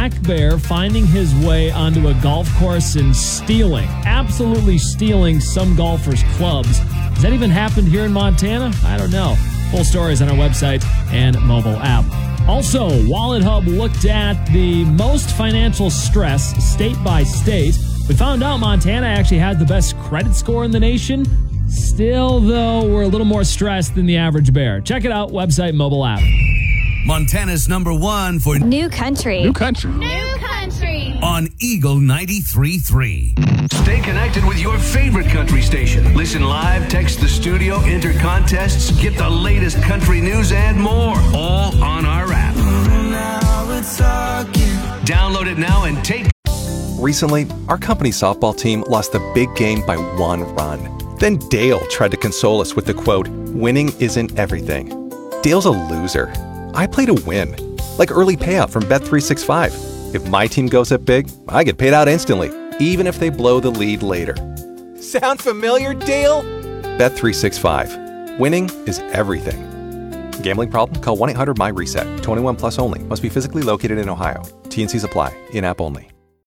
black bear finding his way onto a golf course and absolutely stealing some golfers' clubs. Has that even happened here in Montana? I don't know. Full stories on our website and mobile app. Also, Wallet Hub looked at the most financial stress state by state. We found out Montana actually had the best credit score in the nation. Still, though, we're a little more stressed than the average bear. Check it out, website, mobile app. Montana's #1 for New Country. New Country. New Country. On Eagle 93.3. Stay connected with your favorite country station. Listen live, text the studio, enter contests, get the latest country news and more. All on our app. Download it now and take. Recently, our company softball team lost the big game by 1 run. Then Dale tried to console us with the quote, "Winning isn't everything." Dale's a loser. I play to win, like early payout from Bet365. If my team goes up big, I get paid out instantly, even if they blow the lead later. Sound familiar, Dale? Bet365. Winning is everything. Gambling problem? Call 1-800-MY-RESET. 21 plus only. Must be physically located in Ohio. T&Cs apply. In-app only.